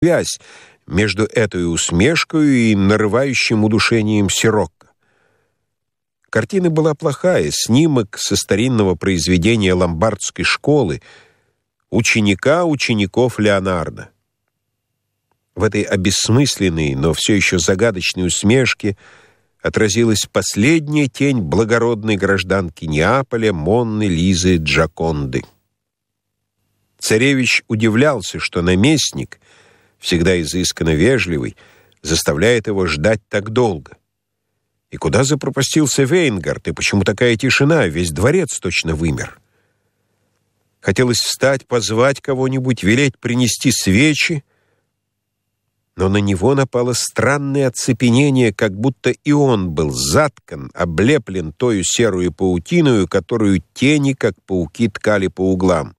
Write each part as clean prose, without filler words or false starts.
связь между этой усмешкой и нарывающим удушением Сирокко. Картина была плохая, снимок со старинного произведения ломбардской школы, ученика учеников Леонардо. В этой обессмысленной, но все еще загадочной усмешке отразилась последняя тень благородной гражданки Неаполя Монны Лизы Джаконды. Царевич удивлялся, что наместник, всегда изысканно вежливый, заставляет его ждать так долго. И куда запропастился Вейнгард, и почему такая тишина, весь дворец точно вымер? Хотелось встать, позвать кого-нибудь, велеть принести свечи, но на него напало странное оцепенение, как будто и он был заткан, облеплен тою серую паутиною, которую тени, как пауки, ткали по углам.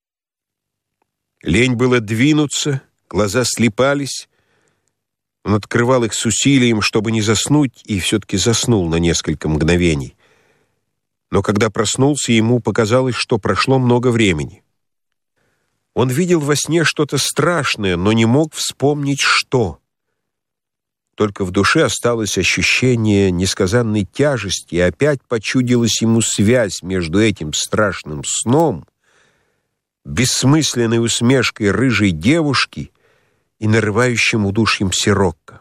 Лень было двинуться, глаза слипались. Он открывал их с усилием, чтобы не заснуть, и все-таки заснул на несколько мгновений. Но когда проснулся, ему показалось, что прошло много времени. Он видел во сне что-то страшное, но не мог вспомнить, что. Только в душе осталось ощущение несказанной тяжести, и опять почудилась ему связь между этим страшным сном, бессмысленной усмешкой рыжей девушки и нарывающим удушьем Сирокко.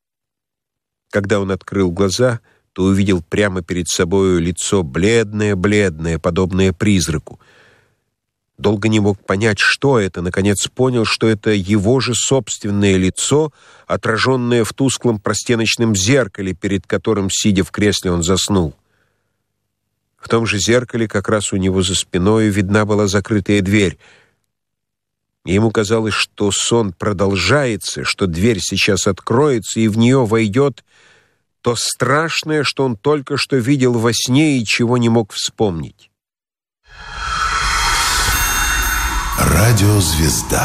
Когда он открыл глаза, то увидел прямо перед собою лицо бледное, подобное призраку. Долго не мог понять, что это, наконец понял, что это его же собственное лицо, отраженное в тусклом простеночном зеркале, перед которым, сидя в кресле, он заснул. В том же зеркале, как раз у него за спиной, видна была закрытая дверь. И ему казалось, что сон продолжается, что дверь сейчас откроется, и в нее войдет то страшное, что он только что видел во сне и чего не мог вспомнить. Радиозвезда.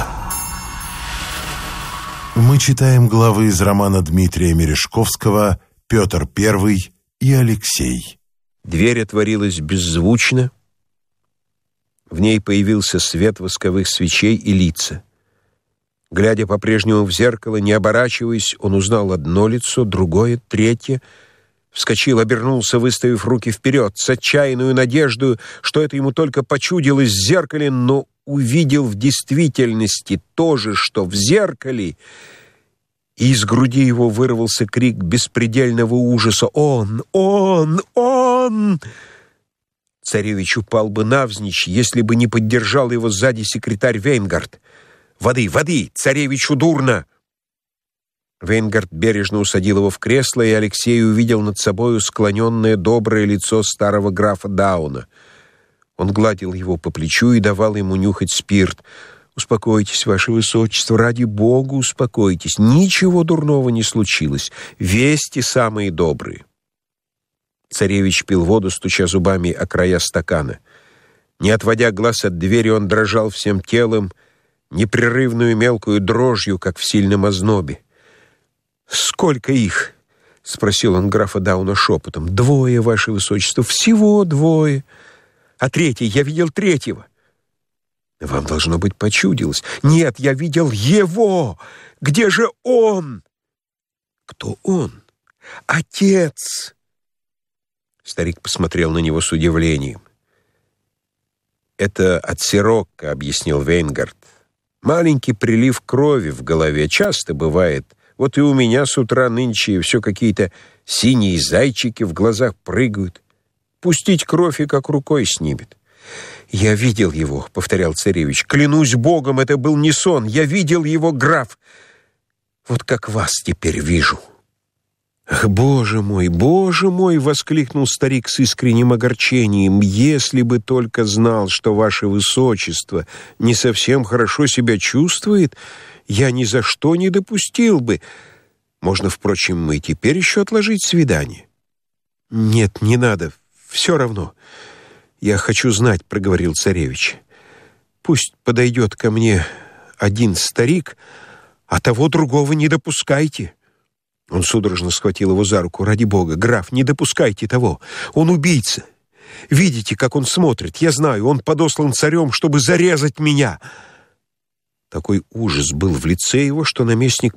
Мы читаем главы из романа Дмитрия Мережковского «Петр I и Алексей». Дверь отворилась беззвучно. В ней появился свет восковых свечей и лица. Глядя по-прежнему в зеркало, не оборачиваясь, он узнал одно лицо, другое, третье. Вскочил, обернулся, выставив руки вперед, с отчаянной надеждой, что это ему только почудилось в зеркале, но увидел в действительности то же, что в зеркале, и из груди его вырвался крик беспредельного ужаса: «Он! Он! Он!» Царевич упал бы навзничь, если бы не поддержал его сзади секретарь Вейнгард. «Воды! Воды! Царевичу дурно!» Вейнгард бережно усадил его в кресло, и Алексей увидел над собою склоненное доброе лицо старого графа Дауна. Он гладил его по плечу и давал ему нюхать спирт. «Успокойтесь, ваше высочество, ради бога, успокойтесь. Ничего дурного не случилось. Вести самые добрые». Царевич пил воду, стуча зубами о края стакана. Не отводя глаз от двери, он дрожал всем телом, непрерывную мелкую дрожью, как в сильном ознобе. «Сколько их?» — спросил он графа Дауна шепотом. «Двое, ваше высочество, всего двое. А третий, я видел третьего». «Вам, должно быть, почудилось». «Нет, я видел его! Где же он?» «Кто он?» «Отец!» Старик посмотрел на него с удивлением. «Это от Сирокко», — объяснил Вейнгард. «Маленький прилив крови в голове часто бывает. Вот и у меня с утра нынче все какие-то синие зайчики в глазах прыгают. Пустить кровь и как рукой снимет». «Я видел его», — повторял царевич. «Клянусь богом, это был не сон. Я видел его, граф. Вот как вас теперь вижу». «Ах, боже мой!» — воскликнул старик с искренним огорчением. «Если бы только знал, что ваше высочество не совсем хорошо себя чувствует, я ни за что не допустил бы. Можно, впрочем, и теперь еще отложить свидание». «Нет, не надо, все равно. Я хочу знать», — проговорил царевич. «Пусть подойдет ко мне один старик, а того другого не допускайте». Он судорожно схватил его за руку. «Ради бога, граф, не допускайте того. Он убийца. Видите, как он смотрит? Я знаю, он подослан царем, чтобы зарезать меня». Такой ужас был в лице его, что наместник